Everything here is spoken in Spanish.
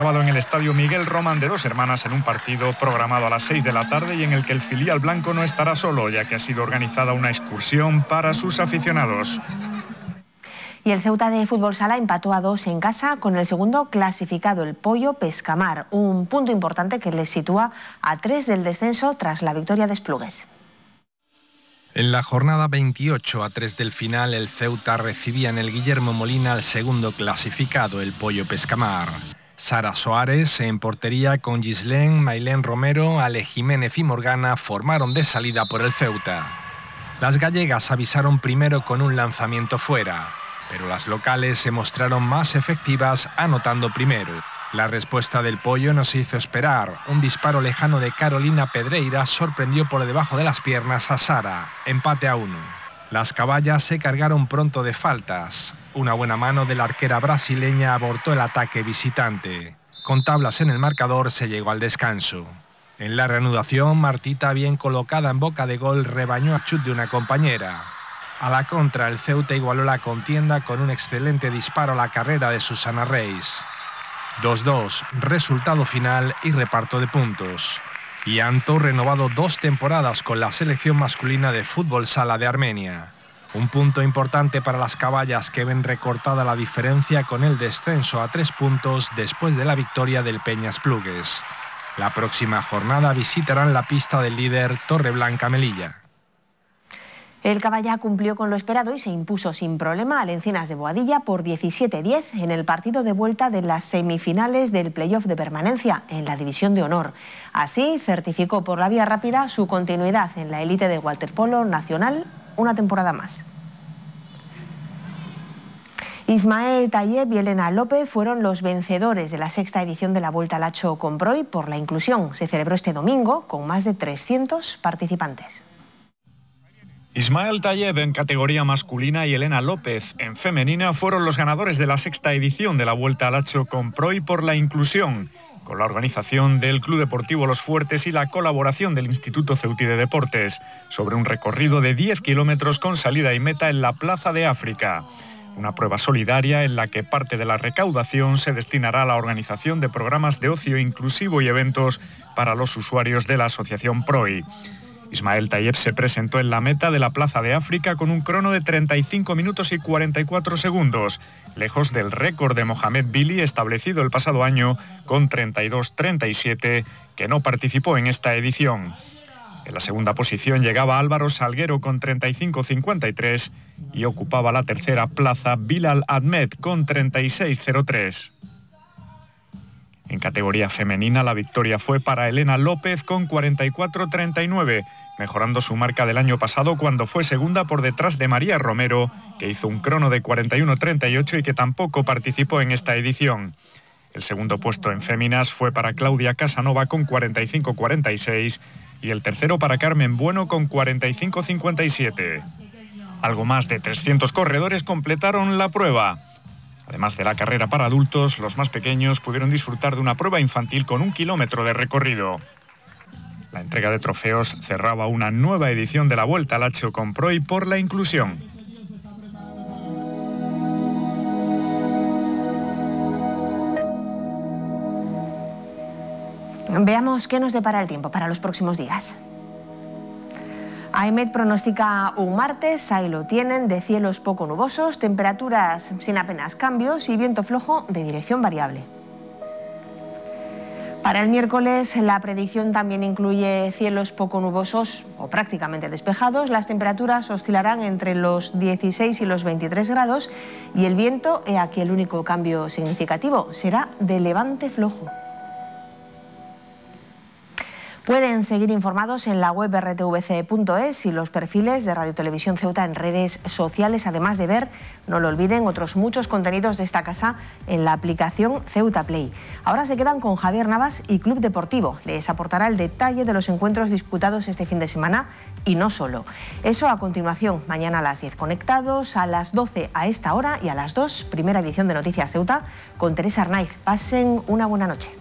En el estadio Miguel Román de Dos Hermanas, en un partido programado a las 6 de la tarde y en el que el filial blanco no estará solo, ya que ha sido organizada una excursión para sus aficionados. Y el Ceuta de Fútbol Sala empató a 2 en casa con el segundo clasificado, el Pollo Pescamar, un punto importante que les sitúa a 3 del descenso tras la victoria de Esplugues. En la jornada 28, a 3 del final, el Ceuta recibía en el Guillermo Molina al segundo clasificado, el Pollo Pescamar. Sara Soares en portería con Gislén, Mailén Romero, Ale Jiménez y Morgana formaron de salida por el Ceuta. Las gallegas avisaron primero con un lanzamiento fuera, pero las locales se mostraron más efectivas anotando primero. La respuesta del Pollo no se hizo esperar. Un disparo lejano de Carolina Pedreira sorprendió por debajo de las piernas a Sara. Empate a 1. Las caballas se cargaron pronto de faltas. Una buena mano de la arquera brasileña abortó el ataque visitante. Con tablas en el marcador se llegó al descanso. En la reanudación, Martita, bien colocada en boca de gol, rebañó a chut de una compañera. A la contra, el Ceuta igualó la contienda con un excelente disparo a la carrera de Susana Reis. 2-2, resultado final y reparto de puntos. Y Anto renovado 2 temporadas con la selección masculina de fútbol sala de Armenia. Un punto importante para las caballas que ven recortada la diferencia con el descenso a 3 puntos después de la victoria del Peña Esplugues. La próxima jornada visitarán la pista del líder Torreblanca Melilla. El Caballá cumplió con lo esperado y se impuso sin problema al Encinas de Boadilla por 17-10 en el partido de vuelta de las semifinales del playoff de permanencia en la División de Honor. Así certificó por la vía rápida su continuidad en la élite de waterpolo nacional una temporada más. Ismael Tayeb y Elena López fueron los vencedores de la 6ª edición de la Vuelta al Hacho Comproy por la inclusión. Se celebró este domingo con más de 300 participantes. Ismael Tayeb en categoría masculina y Elena López en femenina fueron los ganadores de la 6ª edición de la Vuelta al Hacho Comproy por la inclusión, con la organización del Club Deportivo Los Fuertes y la colaboración del Instituto Ceutí de Deportes, sobre un recorrido de 10 kilómetros con salida y meta en la Plaza de África. Una prueba solidaria en la que parte de la recaudación se destinará a la organización de programas de ocio inclusivo y eventos para los usuarios de la asociación PROI. Ismael Tayeb se presentó en la meta de la Plaza de África con un crono de 35 minutos y 44 segundos, lejos del récord de Mohamed Bili establecido el pasado año con 32:37, que no participó en esta edición. En la segunda posición llegaba Álvaro Salguero con 35:53 y ocupaba la tercera plaza Bilal Ahmed con 36:03. En categoría femenina, la victoria fue para Elena López con 44:39, mejorando su marca del año pasado cuando fue segunda por detrás de María Romero, que hizo un crono de 41:38 y que tampoco participó en esta edición. El segundo puesto en féminas fue para Claudia Casanova con 45:46 y el tercero para Carmen Bueno con 45:57. Algo más de 300 corredores completaron la prueba. Además de la carrera para adultos, los más pequeños pudieron disfrutar de una prueba infantil con 1 kilómetro de recorrido. La entrega de trofeos cerraba una nueva edición de la Vuelta al Hacho Comproy por la inclusión. Veamos qué nos depara el tiempo para los próximos días. AEMET pronostica un martes, ahí lo tienen, de cielos poco nubosos, temperaturas sin apenas cambios y viento flojo de dirección variable. Para el miércoles la predicción también incluye cielos poco nubosos o prácticamente despejados. Las temperaturas oscilarán entre los 16 y los 23 grados y el viento, aquí el único cambio significativo, será de levante flojo. Pueden seguir informados en la web rtvc.es y los perfiles de Radio Televisión Ceuta en redes sociales, además de ver, no lo olviden, otros muchos contenidos de esta casa en la aplicación Ceuta Play. Ahora se quedan con Javier Navas y Club Deportivo. Les aportará el detalle de los encuentros disputados este fin de semana y no solo. Eso a continuación, mañana a las 10 conectados, a las 12 a esta hora y a las 2, primera edición de Noticias Ceuta con Teresa Arnaiz. Pasen una buena noche.